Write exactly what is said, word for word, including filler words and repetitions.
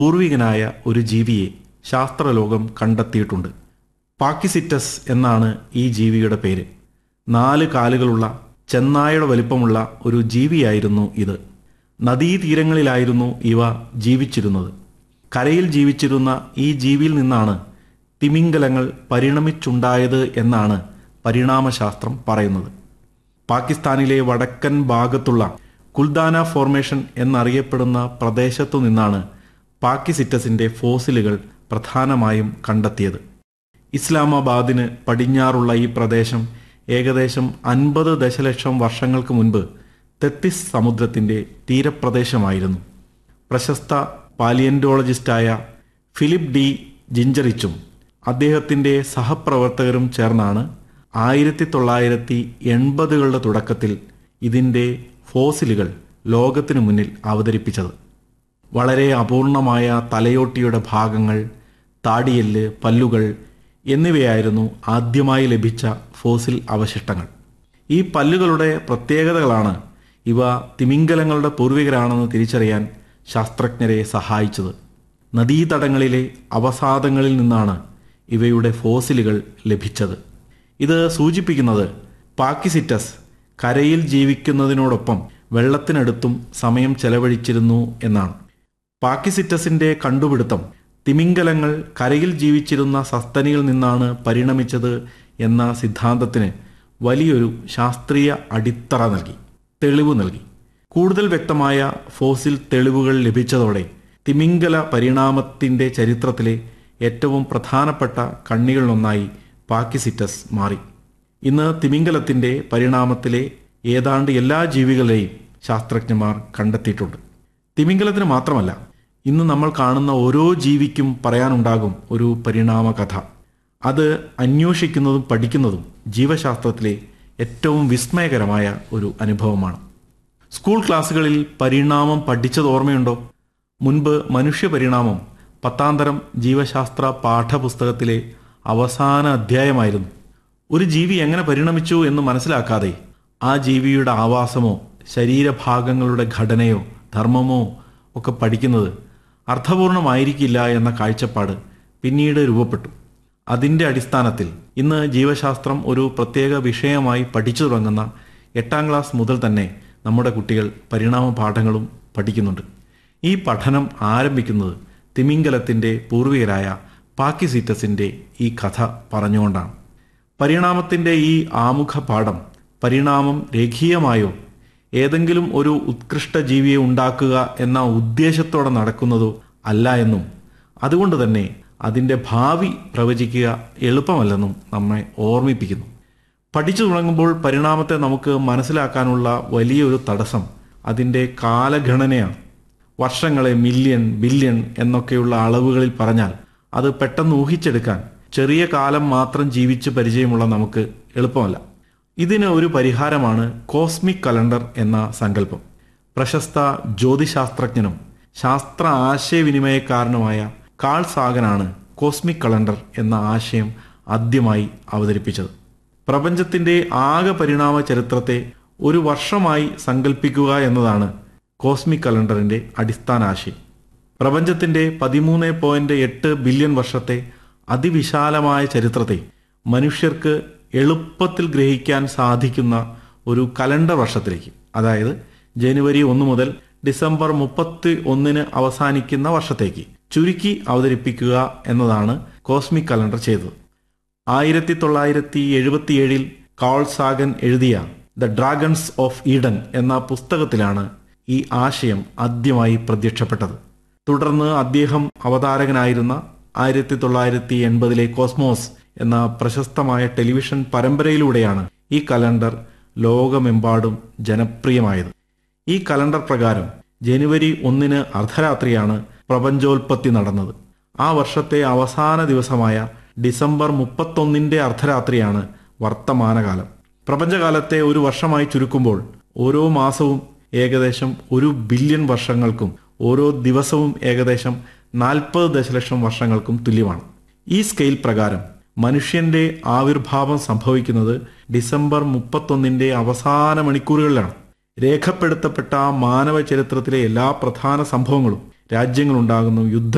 പൂർവികനായ ഒരു ജീവിയെ ശാസ്ത്രലോകം കണ്ടെത്തിയിട്ടുണ്ട്. പാക്കിസിറ്റസ് എന്നാണ് ഈ ജീവിയുടെ പേര്. നാല് കാലുകളുള്ള ചെന്നായയുടെ വലിപ്പമുള്ള ഒരു ജീവിയായിരുന്നു ഇത്. നദീതീരങ്ങളിലായിരുന്നു ഇവ ജീവിച്ചിരുന്നത്. കരയിൽ ജീവിച്ചിരുന്ന ഈ ജീവിയിൽ നിന്നാണ് തിമിംഗലങ്ങൾ പരിണമിച്ചുണ്ടായത് എന്നാണ് പരിണാമശാസ്ത്രം പറയുന്നത്. പാകിസ്ഥാനിലെ വടക്കൻ ഭാഗത്തുള്ള കുൽദാന ഫോർമേഷൻ എന്നറിയപ്പെടുന്ന പ്രദേശത്തു നിന്നാണ് പാക്കിസിറ്റസിന്റെ ഫോസിലുകൾ പ്രധാനമായും കണ്ടെത്തിയത്. ഇസ്ലാമാബാദിന് പടിഞ്ഞാറുള്ള ഈ പ്രദേശം ഏകദേശം അൻപത് ദശലക്ഷം വർഷങ്ങൾക്ക് മുൻപ് തെത്തിസ് സമുദ്രത്തിന്റെ തീരപ്രദേശമായിരുന്നു. പ്രശസ്ത പാലിയന്റോളജിസ്റ്റായ ഫിലിപ്പ് ഡി ജിഞ്ചറിച്ചും അദ്ദേഹത്തിന്റെ സഹപ്രവർത്തകരും ചേർന്നാണ് ആയിരത്തി തൊള്ളായിരത്തി എൺപതുകളുടെ തുടക്കത്തിൽ ഇതിന്റെ ഫോസിലുകൾ ലോകത്തിനു മുന്നിൽ അവതരിപ്പിച്ചത്. വളരെ അപൂർണമായ തലയോട്ടിയുടെ ഭാഗങ്ങൾ, താടിയെല്ല്, പല്ലുകൾ എന്നിവയായിരുന്നു ആദ്യമായി ലഭിച്ച ഫോസിൽ അവശിഷ്ടങ്ങൾ. ഈ പല്ലുകളുടെ പ്രത്യേകതകളാണ് ഇവ തിമിംഗലങ്ങളുടെ പൂർവികരാണെന്ന് തിരിച്ചറിയാൻ ശാസ്ത്രജ്ഞരെ സഹായിച്ചത്. നദീതടങ്ങളിലെ അവസാദങ്ങളിൽ നിന്നാണ് ഇവയുടെ ഫോസിലുകൾ ലഭിച്ചത്. ഇത് സൂചിപ്പിക്കുന്നത് പാക്കിസിറ്റസ് കരയിൽ ജീവിക്കുന്നതിനോടൊപ്പം വെള്ളത്തിനടുത്തും സമയം ചെലവഴിച്ചിരുന്നു എന്നാണ്. പാക്കിസിറ്റസിന്റെ കണ്ടുപിടുത്തം തിമിംഗലങ്ങൾ കരയിൽ ജീവിച്ചിരുന്ന സസ്തനിയിൽ നിന്നാണ് പരിണമിച്ചത് എന്ന സിദ്ധാന്തത്തിന് വലിയൊരു ശാസ്ത്രീയ അടിത്തറ നൽകി, തെളിവ് നൽകി. കൂടുതൽ വ്യക്തമായ ഫോസിൽ തെളിവുകൾ ലഭിച്ചതോടെ തിമിംഗല പരിണാമത്തിന്റെ ചരിത്രത്തിലെ ഏറ്റവും പ്രധാനപ്പെട്ട കണ്ണികളിലൊന്നായി പാക്കിസിറ്റസ് മാറി. ഇന്ന് തിമിംഗലത്തിന്റെ പരിണാമത്തിലെ ഏതാണ്ട് എല്ലാ ജീവികളെയും ശാസ്ത്രജ്ഞന്മാർ കണ്ടെത്തിയിട്ടുണ്ട്. തിമിംഗലത്തിന് മാത്രമല്ല, ഇന്ന് നമ്മൾ കാണുന്ന ഓരോ ജീവിക്കും പറയാനുണ്ടാകും ഒരു പരിണാമ കഥ. അത് അന്വേഷിക്കുന്നതും പഠിക്കുന്നതും ജീവശാസ്ത്രത്തിലെ ഏറ്റവും വിസ്മയകരമായ ഒരു അനുഭവമാണ്. സ്കൂൾ ക്ലാസ്സുകളിൽ പരിണാമം പഠിച്ചത് ഓർമ്മയുണ്ടോ? മുൻപ് മനുഷ്യ പരിണാമം പത്താം തരം ജീവശാസ്ത്ര പാഠപുസ്തകത്തിലെ അവസാന അധ്യായമായിരുന്നു. ഒരു ജീവി എങ്ങനെ പരിണമിച്ചു എന്ന് മനസ്സിലാക്കാതെ ആ ജീവിയുടെ ആവാസമോ ശരീരഭാഗങ്ങളുടെ ഘടനയോ ധർമ്മമോ ഒക്കെ പഠിക്കുന്നത് അർത്ഥപൂർണമായിരിക്കില്ല എന്ന കാഴ്ചപ്പാട് പിന്നീട് രൂപപ്പെട്ടു. അതിൻ്റെ അടിസ്ഥാനത്തിൽ ഇന്ന് ജീവശാസ്ത്രം ഒരു പ്രത്യേക വിഷയമായി പഠിച്ചു തുടങ്ങുന്ന എട്ടാം ക്ലാസ് മുതൽ തന്നെ നമ്മുടെ കുട്ടികൾ പരിണാമ പാഠങ്ങളും പഠിക്കുന്നുണ്ട്. ഈ പഠനം ആരംഭിക്കുന്നത് തിമിംഗലത്തിൻ്റെ പൂർവികരായ പാക്കിസിറ്റസിൻ്റെ ഈ കഥ പറഞ്ഞുകൊണ്ടാണ്. പരിണാമത്തിൻ്റെ ഈ ആമുഖ പാഠം പരിണാമം രേഖീയമായോ ഏതെങ്കിലും ഒരു ഉത്കൃഷ്ട ജീവിയെ ഉണ്ടാക്കുക എന്ന ഉദ്ദേശത്തോടെ നടക്കുന്നതോ അല്ല എന്നും അതുകൊണ്ട് തന്നെ അതിൻ്റെ ഭാവി പ്രവചിക്കുക എളുപ്പമല്ലെന്നും നമ്മെ ഓർമ്മിപ്പിക്കുന്നു. പഠിച്ചു തുടങ്ങുമ്പോൾ പരിണാമത്തെ നമുക്ക് മനസ്സിലാക്കാനുള്ള വലിയൊരു തടസ്സം അതിൻ്റെ കാലഗണനയാണ്. വർഷങ്ങളെ മില്യൺ, ബില്യൺ എന്നൊക്കെയുള്ള അളവുകളിൽ പറഞ്ഞാൽ അത് പെട്ടെന്ന് ഊഹിച്ചെടുക്കാൻ ചെറിയ കാലം മാത്രം ജീവിച്ച് പരിചയമുള്ള നമുക്ക് എളുപ്പമല്ല. ഇതിന് ഒരു പരിഹാരമാണ് കോസ്മിക് കലണ്ടർ എന്ന സങ്കല്പം. പ്രശസ്ത ജ്യോതിശാസ്ത്രജ്ഞനും ശാസ്ത്ര ആശയവിനിമയക്കാരനുമായ കാൾ സാഗനാണ് കോസ്മിക് കലണ്ടർ എന്ന ആശയം ആദ്യമായി അവതരിപ്പിച്ചത്. പ്രപഞ്ചത്തിന്റെ ആകെ പരിണാമ ചരിത്രത്തെ ഒരു വർഷമായി സങ്കല്പിക്കുക എന്നതാണ് കോസ്മിക് കലണ്ടറിന്റെ അടിസ്ഥാന ആശയം. പ്രപഞ്ചത്തിന്റെ പതിമൂന്ന് പോയിന്റ് എട്ട് ബില്യൺ വർഷത്തെ അതിവിശാലമായ ചരിത്രത്തെ മനുഷ്യർക്ക് എളുപ്പത്തിൽ ഗ്രഹിക്കാൻ സാധിക്കുന്ന ഒരു കലണ്ടർ വർഷത്തിലേക്ക്, അതായത് ജനുവരി ഒന്ന് മുതൽ ഡിസംബർ മുപ്പത്തി ഒന്നിന് അവസാനിക്കുന്ന വർഷത്തേക്ക് ചുരുക്കി അവതരിപ്പിക്കുക എന്നതാണ് കോസ്മിക് കലണ്ടർ ചെയ്തത്. ആയിരത്തി തൊള്ളായിരത്തി എഴുപത്തിയേഴിൽ കാൾ സാഗൻ എഴുതിയ ദ ഡ്രാഗൺസ് ഓഫ് ഈഡൻ എന്ന പുസ്തകത്തിലാണ് ഈ ആശയം ആദ്യമായി പ്രത്യക്ഷപ്പെട്ടത്. തുടർന്ന് അദ്ദേഹം അവതാരകനായിരുന്ന ആയിരത്തി തൊള്ളായിരത്തി എൺപതിലെ കോസ്മോസ് എന്ന പ്രശസ്തമായ ടെലിവിഷൻ പരമ്പരയിലൂടെയാണ് ഈ കലണ്ടർ ലോകമെമ്പാടും ജനപ്രിയമായത്. ഈ കലണ്ടർ പ്രകാരം ജനുവരി ഒന്നിന് അർദ്ധരാത്രിയാണ് പ്രപഞ്ചോൽപത്തി നടന്നത്. ആ വർഷത്തെ അവസാന ദിവസമായ ഡിസംബർ മുപ്പത്തൊന്നിന്റെ അർദ്ധരാത്രിയാണ് വർത്തമാനകാലം. പ്രപഞ്ചകാലത്തെ ഒരു വർഷമായി ചുരുക്കുമ്പോൾ ഓരോ മാസവും ഏകദേശം ഒരു ബില്യൺ വർഷങ്ങൾക്കും ഓരോ ദിവസവും ഏകദേശം നാൽപ്പത് ദശലക്ഷം വർഷങ്ങൾക്കും തുല്യമാണ്. ഈ സ്കെയിൽ പ്രകാരം മനുഷ്യന്റെ ആവിർഭാവം സംഭവിക്കുന്നത് ഡിസംബർ മുപ്പത്തൊന്നിന്റെ അവസാന മണിക്കൂറുകളിലാണ്. രേഖപ്പെടുത്തപ്പെട്ട മാനവ ചരിത്രത്തിലെ എല്ലാ പ്രധാന സംഭവങ്ങളും, രാജ്യങ്ങളുണ്ടാകുന്നു, യുദ്ധ